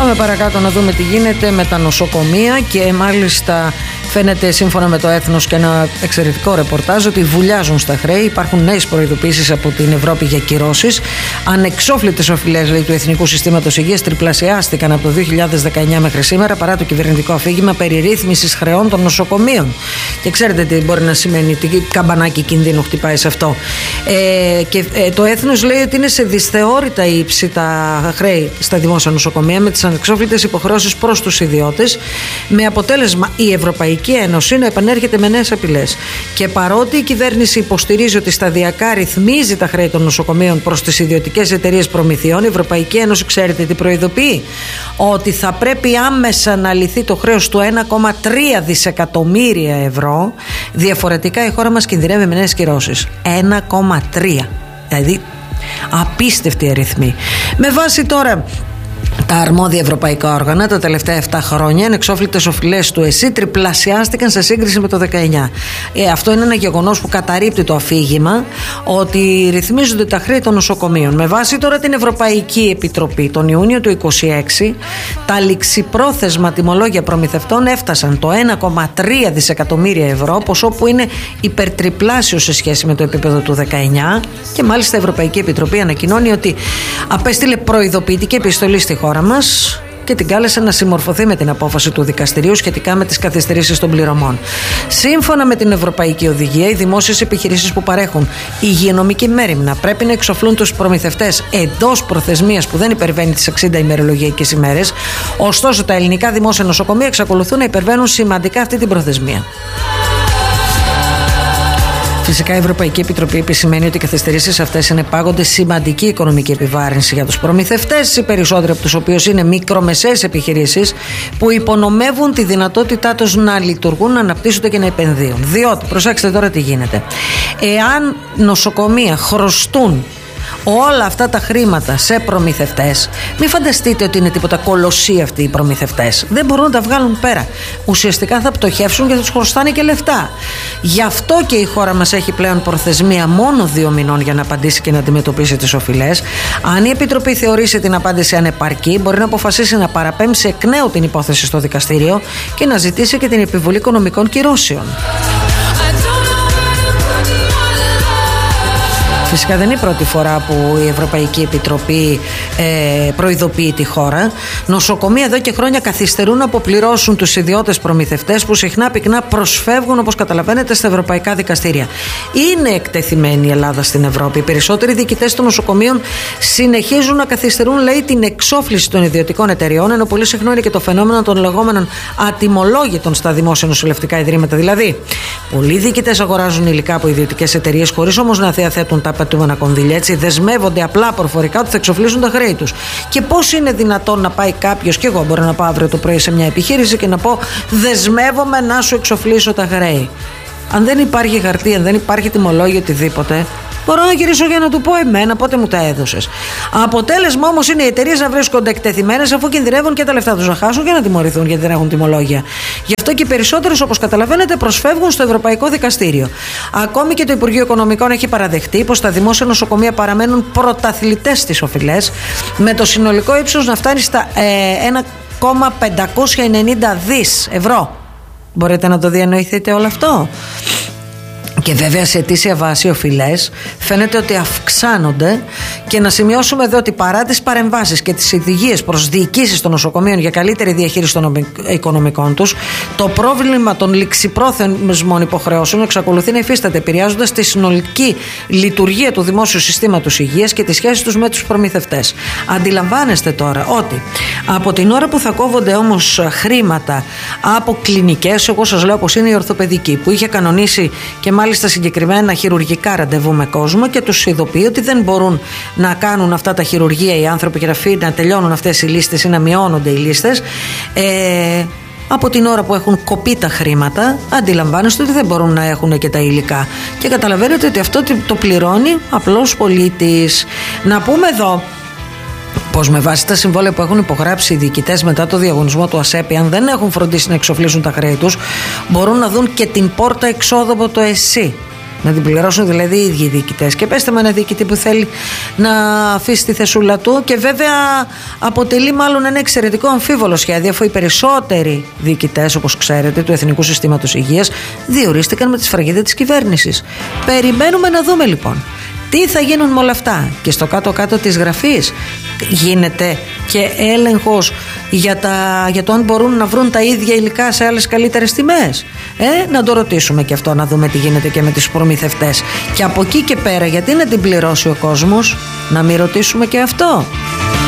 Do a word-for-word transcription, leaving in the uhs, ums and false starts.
Πάμε παρακάτω να δούμε τι γίνεται με τα νοσοκομεία και μάλιστα φαίνεται σύμφωνα με το Έθνος και ένα εξαιρετικό ρεπορτάζ ότι βουλιάζουν στα χρέη. Υπάρχουν νέες προειδοποίησεις από την Ευρώπη για κυρώσεις. Ανεξόφλητες οφειλές, λέει, του Εθνικού Συστήματος Υγείας τριπλασιάστηκαν από το δύο χιλιάδες δεκαεννιά μέχρι σήμερα παρά το κυβερνητικό αφήγημα περί ρύθμισης χρεών των νοσοκομείων. Και ξέρετε τι μπορεί να σημαίνει, τι καμπανάκι κινδύνου χτυπάει σε αυτό. Ε, και ε, το Έθνος λέει ότι είναι σε δυσθεώρητα ύψη τα χρέη στα δημόσια νοσοκομεία με τις ανεξόφλητες υποχρεώσεις προς τους ιδιώτες, με αποτέλεσμα η Ευρωπαϊκή Ένωση να επανέρχεται με νέες απειλές. Και παρότι η κυβέρνηση υποστηρίζει ότι σταδιακά ρυθμίζει τα χρέη των νοσοκομείων προς τις ιδιωτικές εταιρείες προμηθειών, η Ευρωπαϊκή Ένωση, ξέρετε τι προειδοποιεί? Ότι θα πρέπει άμεσα να λυθεί το χρέος του ένα κόμμα τρία δισεκατομμύρια ευρώ. Διαφορετικά η χώρα μας κινδυνεύει με νέες κυρώσεις. ένα κόμμα τρία. Δηλαδή απίστευτη αριθμή. Με βάση τώρα τα αρμόδια ευρωπαϊκά όργανα, τα τελευταία επτά χρόνια, ανεξόφλητες οφειλές του ΕΣΥ τριπλασιάστηκαν σε σύγκριση με το δεκαεννιά. Ε, αυτό είναι ένα γεγονός που καταρρίπτει το αφήγημα ότι ρυθμίζονται τα χρέη των νοσοκομείων. Με βάση τώρα την Ευρωπαϊκή Επιτροπή, τον Ιούνιο του είκοσι έξι, τα ληξιπρόθεσμα τιμολόγια προμηθευτών έφτασαν το ένα κόμμα τρία δισεκατομμύρια ευρώ, ποσό που είναι υπερτριπλάσιο σε σχέση με το επίπεδο του δεκαεννιά. Και μάλιστα η Ευρωπαϊκή Επιτροπή ανακοινώνει ότι απέστειλε προειδοποιητική επιστολή στη χώρα μας και την κάλεσε να συμμορφωθεί με την απόφαση του δικαστηρίου σχετικά με τις καθυστερήσεις των πληρωμών. Σύμφωνα με την Ευρωπαϊκή Οδηγία, οι δημόσιες επιχειρήσεις που παρέχουν υγειονομική μέριμνα πρέπει να εξοφλούν τους προμηθευτές εντός προθεσμίας που δεν υπερβαίνει τις εξήντα ημερολογιακές ημέρες. Ωστόσο, τα ελληνικά δημόσια νοσοκομεία εξακολουθούν να υπερβαίνουν σημαντικά αυτή την προθεσμία. Φυσικά η Ευρωπαϊκή Επιτροπή επισημαίνει ότι οι καθυστερήσεις αυτές συνεπάγονται σημαντική οικονομική επιβάρυνση για τους προμηθευτές, οι περισσότεροι από τους οποίους είναι μικρομεσαίες επιχειρήσεις που υπονομεύουν τη δυνατότητά τους να λειτουργούν, να αναπτύσσονται και να επενδύουν. Διότι, προσέξτε τώρα τι γίνεται. Εάν νοσοκομεία χρωστούν όλα αυτά τα χρήματα σε προμηθευτές, μην φανταστείτε ότι είναι τίποτα κολοσσοί αυτοί οι προμηθευτές. Δεν μπορούν να τα βγάλουν πέρα. Ουσιαστικά θα πτωχεύσουν και θα τους χρωστάνε και λεφτά. Γι' αυτό και η χώρα μας έχει πλέον προθεσμία μόνο δύο μηνών για να απαντήσει και να αντιμετωπίσει τις οφειλές. Αν η Επιτροπή θεωρήσει την απάντηση ανεπαρκή, μπορεί να αποφασίσει να παραπέμψει εκ νέου την υπόθεση στο δικαστήριο και να ζητήσει και την επιβολή οικονομικών κυρώσεων. Φυσικά δεν είναι η πρώτη φορά που η Ευρωπαϊκή Επιτροπή ε, προειδοποιεί τη χώρα. Νοσοκομεία εδώ και χρόνια καθυστερούν να αποπληρώσουν τους ιδιώτες προμηθευτές που συχνά πυκνά προσφεύγουν, όπως καταλαβαίνετε, στα ευρωπαϊκά δικαστήρια. Είναι εκτεθειμένη η Ελλάδα στην Ευρώπη. Οι περισσότεροι διοικητές των νοσοκομείων συνεχίζουν να καθυστερούν, λέει, την εξόφληση των ιδιωτικών εταιριών, ενώ πολύ συχνό είναι και το φαινόμενο των λεγόμενων ατιμολόγητων στα δημόσια νοσηλευτικά ιδρύματα. Δηλαδή, πολλοί διοικητές αγοράζουν υλικά από ιδιωτικές εταιρείες χωρίς όμως να διαθέτουν τα απαιτούμενα κονδύλια. Έτσι, δεσμεύονται απλά προφορικά ότι θα εξοφλήσουν τα χρέη τους. Και πώς είναι δυνατόν να πάει κάποιος, και εγώ μπορώ να πάω αύριο το πρωί σε μια επιχείρηση και να πω δεσμεύομαι να σου εξοφλήσω τα χρέη. Αν δεν υπάρχει χαρτί, αν δεν υπάρχει τιμολόγιο, οτιδήποτε, μπορώ να γυρίσω για να του πω εμένα πότε μου τα έδωσες. Αποτέλεσμα όμως είναι οι εταιρείες να βρίσκονται εκτεθειμένες αφού κινδυνεύουν και τα λεφτά τους να χάσουν και να τιμωρηθούν γιατί δεν έχουν τιμολόγια. Γι' αυτό και οι περισσότερες, όπως καταλαβαίνετε, προσφεύγουν στο Ευρωπαϊκό Δικαστήριο. Ακόμη και το Υπουργείο Οικονομικών έχει παραδεχτεί πως τα δημόσια νοσοκομεία παραμένουν πρωταθλητές στις οφειλές, με το συνολικό ύψος να φτάνει στα ε, ένα κόμμα πεντακόσια ενενήντα δις ευρώ. Μπορείτε να το διανοηθείτε όλο αυτό? Και βέβαια σε αιτήσια βάση οι οφειλές φαίνεται ότι αυξάνονται. Και να σημειώσουμε εδώ ότι παρά τις παρεμβάσεις και τις οδηγίες προς διοικήσεις των νοσοκομείων για καλύτερη διαχείριση των οικονομικών τους, το πρόβλημα των ληξιπρόθεσμων υποχρεώσεων εξακολουθεί να υφίσταται, επηρεάζοντας τη συνολική λειτουργία του δημόσιου συστήματος υγείας και τις σχέσεις τους με τους προμηθευτές. Αντιλαμβάνεστε τώρα ότι από την ώρα που θα κόβονται όμως χρήματα από κλινικές, εγώ σας λέω πως είναι η ορθοπαιδική, που είχε κανονίσει και μάλιστα στα συγκεκριμένα χειρουργικά ραντεβού με κόσμο και τους ειδοποιεί ότι δεν μπορούν να κάνουν αυτά τα χειρουργεία οι άνθρωποι και να, φύ, να τελειώνουν αυτές οι λίστες ή να μειώνονται οι λίστες. Ε, από την ώρα που έχουν κοπεί τα χρήματα, αντιλαμβάνεστε ότι δεν μπορούν να έχουν και τα υλικά. Και καταλαβαίνετε ότι αυτό το πληρώνει απλός πολίτης. Να πούμε εδώ πως με βάση τα συμβόλαια που έχουν υπογράψει οι διοικητές μετά το διαγωνισμό του ΑΣΕΠ, αν δεν έχουν φροντίσει να εξοφλήσουν τα χρέη τους, μπορούν να δουν και την πόρτα εξόδου από το ΕΣΥ. Να την πληρώσουν δηλαδή οι ίδιοι οι διοικητές. Και πέστε με ένα διοικητή που θέλει να αφήσει τη θεσούλα του, και βέβαια αποτελεί μάλλον ένα εξαιρετικό αμφίβολο σχέδιο, αφού οι περισσότεροι διοικητές, όπως ξέρετε, του Εθνικού Συστήματος Υγείας διορίστηκαν με τη σφραγίδα της κυβέρνησης. Περιμένουμε να δούμε λοιπόν τι θα γίνουν με όλα αυτά. Και στο κάτω-κάτω της γραφής γίνεται και έλεγχος για, τα, για το αν μπορούν να βρουν τα ίδια υλικά σε άλλες καλύτερες τιμές. Ε, να το ρωτήσουμε και αυτό, να δούμε τι γίνεται και με τις προμηθευτές. Και από εκεί και πέρα, γιατί να την πληρώσει ο κόσμος, να μην ρωτήσουμε και αυτό.